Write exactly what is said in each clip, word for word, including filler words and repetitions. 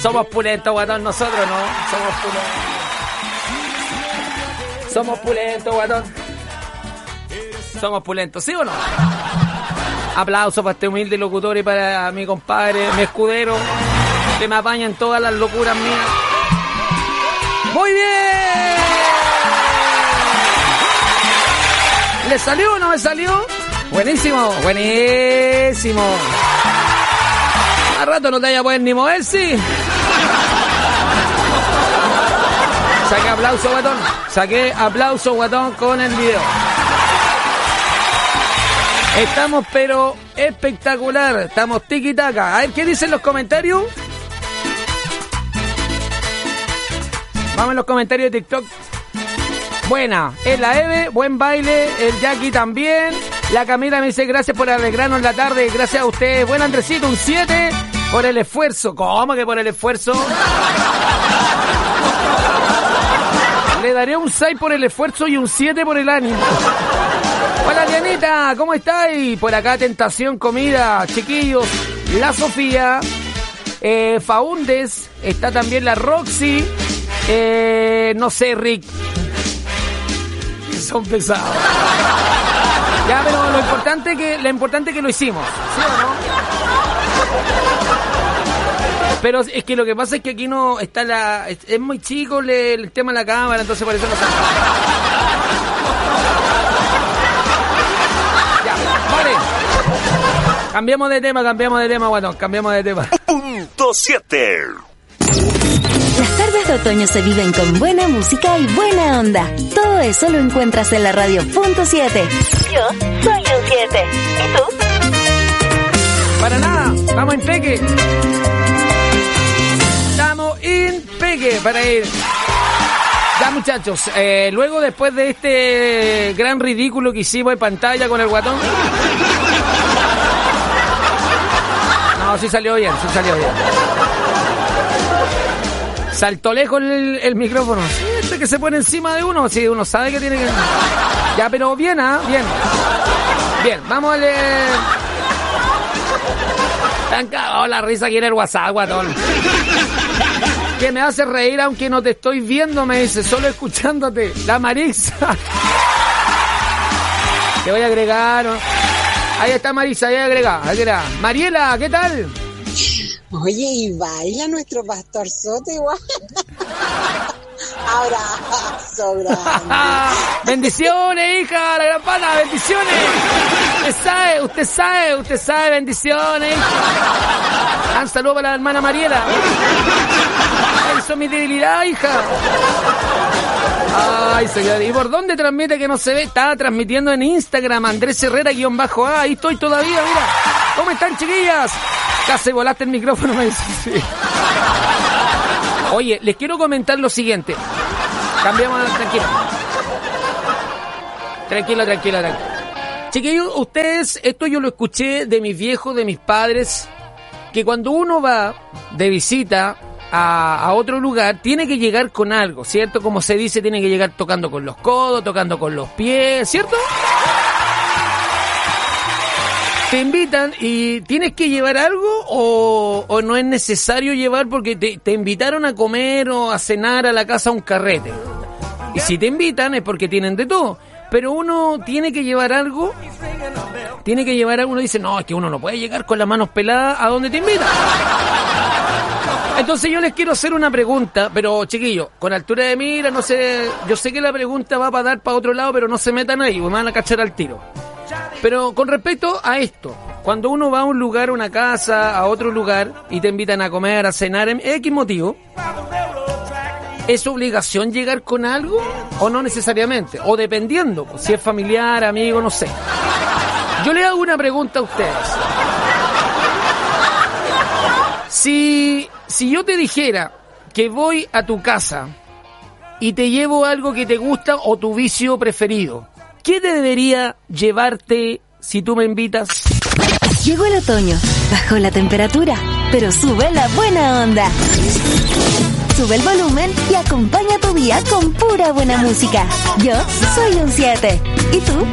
Somos pulentos, guatón, nosotros, ¿no? Somos pulentos. Somos pulentos, guatón. Somos pulentos, ¿sí o no? Aplausos para este humilde locutor y para mi compadre, mi escudero, que me apaña en todas las locuras mías. ¡Muy bien! ¿Le salió o no me salió? Buenísimo, buenísimo. A rato no te vaya a poder ni mover, sí. Saqué aplauso, guatón. Saqué aplauso, guatón, con el video. Estamos, pero espectacular. Estamos tiki-taka. A ver, ¿qué dicen los comentarios? Vamos en los comentarios de TikTok. Buena, es la Eve, buen baile, el Jackie también. La Camila me dice gracias por alegrarnos la tarde, gracias a ustedes. Buen Andresito, un siete por el esfuerzo. ¿Cómo que por el esfuerzo? Le daré un seis por el esfuerzo y un siete por el ánimo. Hola Dianita, ¿cómo estáis? Por acá Tentación Comida, chiquillos. La Sofía, eh, Faúndes, está también la Roxy. Eh, no sé, Rick. Son pesados. Ya, pero lo importante que lo importante que lo hicimos, ¿sí o no? Pero es que lo que pasa es que aquí no está la... Es, es muy chico el, el tema de la cámara, entonces por eso no sale. Ya, vale. Cambiamos de tema, cambiamos de tema, bueno, cambiamos de tema. Punto siete. Las tardes de otoño se viven con buena música y buena onda. Todo eso lo encuentras en la radio Punto siete. Yo soy un siete. ¿Y tú? Para nada, vamos en peque. Estamos en peque para ir. Ya, muchachos, eh, luego después de este gran ridículo que hicimos en pantalla con el guatón. No, sí salió bien, sí salió bien. Saltó lejos el, el micrófono. Sí, este que se pone encima de uno. Sí, uno sabe que tiene que... Ya, pero bien, ¿ah? ¿eh? Bien. Bien, vamos a leer... Te han cagado la risa aquí en el WhatsApp, guatón. Que me hace reír aunque no te estoy viendo, me dice, solo escuchándote. La Marisa. Te voy a agregar, ¿no? Ahí está Marisa, ahí agrega, agrega. Mariela, ¿qué tal? Oye, y baila nuestro pastorzote igual. Ahora, sobra. Bendiciones, hija, la gran pana, bendiciones. Usted sabe, usted sabe, usted sabe, bendiciones. Un saludo para la hermana Mariela. Eso es mi debilidad, hija. Ay, señor. ¿Y por dónde transmite que no se ve? Estaba transmitiendo en Instagram, Andrés Herrera guión bajo A. Ahí estoy todavía, mira. ¿Cómo están, chiquillas? Casi volaste el micrófono, me dice. Sí. Oye, les quiero comentar lo siguiente. Cambiamos, tranquilo. Tranquilo, tranquilo, tranquilo. Chiquillos, ustedes, esto yo lo escuché de mis viejos, de mis padres, que cuando uno va de visita a, a otro lugar, tiene que llegar con algo, ¿cierto? Como se dice, tiene que llegar tocando con los codos, tocando con los pies, ¿cierto? Te invitan y tienes que llevar algo o, o no es necesario llevar porque te, te invitaron a comer o a cenar a la casa a un carrete. Y si te invitan es porque tienen de todo. Pero uno tiene que llevar algo, tiene que llevar algo, uno dice, no, es que uno no puede llegar con las manos peladas a donde te invitan. Entonces yo les quiero hacer una pregunta, pero chiquillos, con altura de mira, no sé, yo sé que la pregunta va para dar para otro lado, pero no se metan ahí, me van a cachar al tiro. Pero con respecto a esto, cuando uno va a un lugar, a una casa, a otro lugar, y te invitan a comer, a cenar, en X motivo, ¿es obligación llegar con algo o no necesariamente? O dependiendo, si es familiar, amigo, no sé. Yo le hago una pregunta a ustedes. Si, si yo te dijera que voy a tu casa y te llevo algo que te gusta o tu vicio preferido, ¿qué te debería llevarte si tú me invitas? Llegó el otoño, bajó la temperatura, pero sube la buena onda. Sube el volumen y acompaña tu día con pura buena música. Yo soy un siete. ¿Y tú?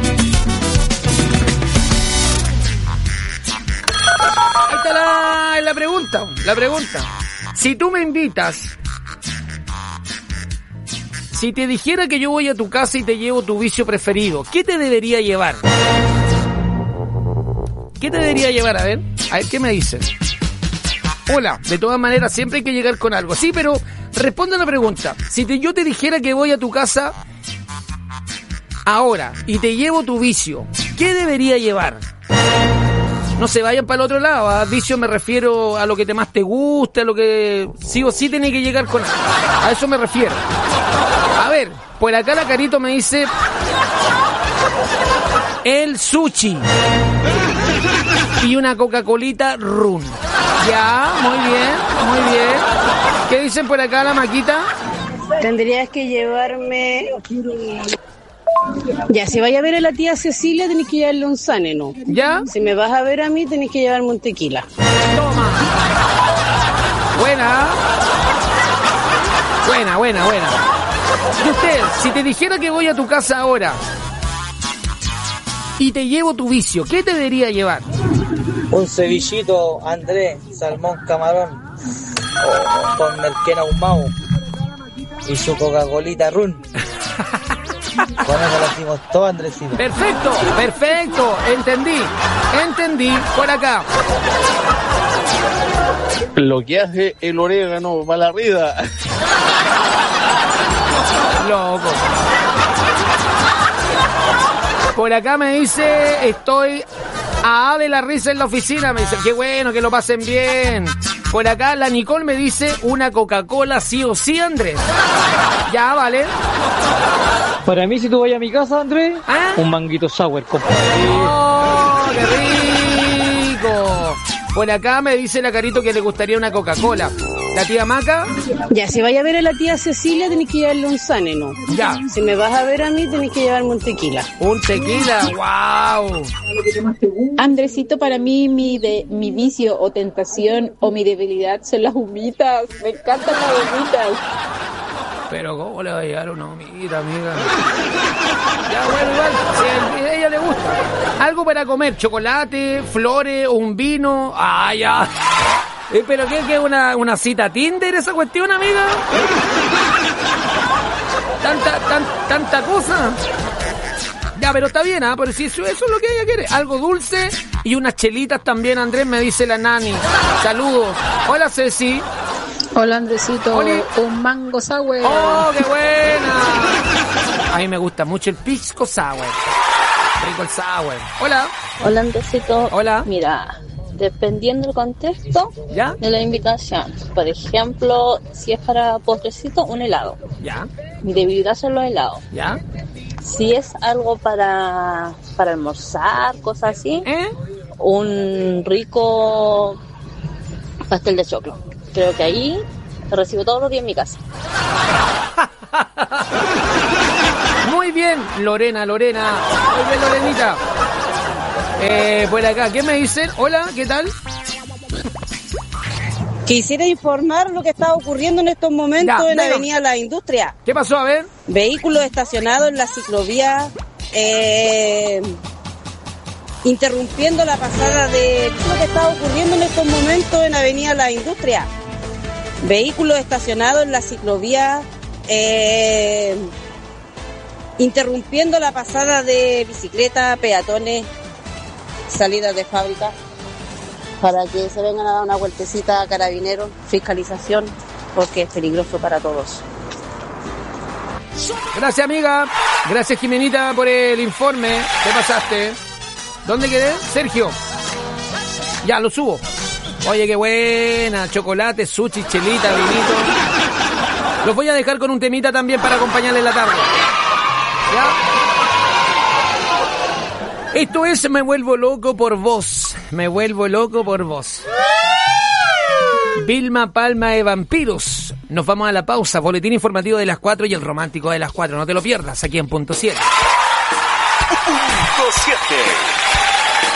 Ahí está la, la pregunta, la pregunta. Si tú me invitas, si te dijera que yo voy a tu casa y te llevo tu vicio preferido, ¿qué te debería llevar? ¿Qué te debería llevar? A ver, a ver, ¿qué me dices? Hola, de todas maneras siempre hay que llegar con algo. Sí, pero responde a la pregunta. Si te, yo te dijera que voy a tu casa ahora y te llevo tu vicio, ¿qué debería llevar? No se vayan para el otro lado. A vicio me refiero a lo que te más te gusta, a lo que sí o sí tiene que llegar con algo. A eso me refiero. A ver, por acá la Carito me dice el sushi y una Coca-Colita Run. Ya, muy bien, muy bien. ¿Qué dicen por acá la Maquita? Tendrías que llevarme... Ya, si vaya a ver a la tía Cecilia, tenés que llevarle un Saneno. ¿Ya? Si me vas a ver a mí, tenés que llevarme un tequila. Toma. Buena. Buena, buena, buena. Y usted, si te dijera que voy a tu casa ahora y te llevo tu vicio, ¿qué te debería llevar? Un cevillito, Andrés, salmón, camarón, con merquén ahumado y su Coca-Colita Run. Con eso lo hicimos todo, Andresito. Perfecto, perfecto, entendí, entendí, por acá. Lo que hace el orégano para la vida. Loco. Por acá me dice, estoy a de la risa en la oficina. Me dice, qué bueno, que lo pasen bien. Por acá la Nicole me dice, una Coca-Cola sí o sí, Andrés. Ya, vale. Para mí, si tú vas a mi casa, Andrés, ¿Ah? un manguito sour, compadre. ¡Oh, qué rico! Por acá me dice la Carito que le gustaría una Coca-Cola. ¿La tía Maca? Ya, si vaya a ver a la tía Cecilia, tenés que llevarle un Saneno. Ya. Si me vas a ver a mí, tenés que llevarme un tequila. Un tequila, wow. Andresito, para mí mi de mi vicio o tentación o mi debilidad son las humitas. Me encantan las humitas. Pero ¿cómo le va a llegar una humita, amiga? Ya, bueno, igual, si a ella le gusta. Algo para comer, chocolate, flores, un vino. Ah, ya. Eh, ¿Pero qué? ¿Qué? ¿Una, una cita Tinder esa cuestión, amiga? Tanta, tan, tanta cosa. Ya, pero está bien, ¿ah? ¿eh? Pero si eso, eso es lo que ella quiere. Algo dulce y unas chelitas también, Andrés, me dice la nani. Saludos. Hola, Ceci. Hola, Andresito. Oli. Un mango sour. ¡Oh, qué buena! A mí me gusta mucho el pisco sour. Rico el sour. Hola. Hola, Andresito. Hola. Mira, dependiendo del contexto ¿Ya? de la invitación. Por ejemplo, si es para postrecito, un helado. ¿Ya? Mi debilidad son los helados. ¿Ya? Si es algo para, para almorzar, cosas así, ¿Eh? un rico pastel de choclo. Creo que ahí lo recibo todos los días en mi casa. Muy bien, Lorena, Lorena. Muy bien, Lorenita. Eh, por acá, ¿qué me dicen? Hola, ¿qué tal? Quisiera informar lo que está ocurriendo en estos momentos Ya, en la venga. Avenida La Industria. ¿Qué pasó? A ver. Vehículos estacionados en la ciclovía, eh, interrumpiendo la pasada de lo que está ocurriendo en estos momentos en Avenida La Industria. Vehículos estacionados en la ciclovía, eh, interrumpiendo la pasada de bicicletas, peatones, salidas de fábrica, para que se vengan a dar una vueltecita a carabineros, fiscalización, porque es peligroso para todos. Gracias, amiga. Gracias, Jimenita, por el informe. ¿Qué pasaste? ¿Dónde quedé? Sergio. Ya, lo subo. Oye, qué buena. Chocolate, sushi, chelita, vinito. Los voy a dejar con un temita también para acompañarle en la tarde. ¿Ya? Esto es Me Vuelvo Loco por Vos. Me Vuelvo Loco por Vos. Vilma Palma de Vampiros. Nos vamos a la pausa. Boletín informativo de las cuatro y el romántico de las cuatro. No te lo pierdas aquí en Punto siete. Punto siete.